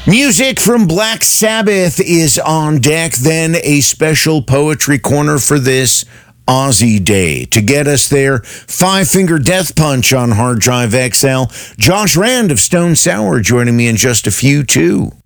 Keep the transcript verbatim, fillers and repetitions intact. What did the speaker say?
Music from Black Sabbath is on deck, then a special poetry corner for this Aussie Day. To get us there, Five Finger Death Punch on Hard Drive X L. Josh Rand of Stone Sour joining me in just a few, too.